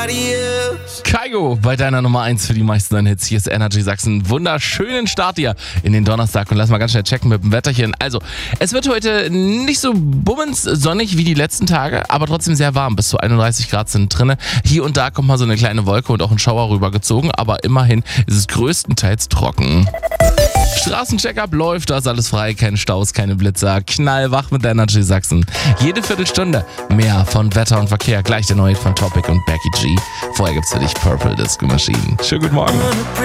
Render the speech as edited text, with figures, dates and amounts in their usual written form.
Kygo bei deiner Nummer 1 für die meisten deiner Hits. Hier ist Energy Sachsen. Wunderschönen Start dir in den Donnerstag und lass mal ganz schnell checken mit dem Wetterchen. Also, es wird heute nicht so bummens sonnig wie die letzten Tage, aber trotzdem sehr warm. Bis zu 31 Grad sind drinne. Hier und da kommt mal so eine kleine Wolke und auch ein Schauer rübergezogen, aber immerhin ist es größtenteils trocken. Straßencheckup läuft, da ist alles frei, keine Staus, keine Blitzer, knallwach mit der Energy Sachsen. Jede Viertelstunde mehr von Wetter und Verkehr, gleich der neue von Topic und Becky G. Vorher gibt's für dich Purple Disco Machine. Schönen guten Morgen.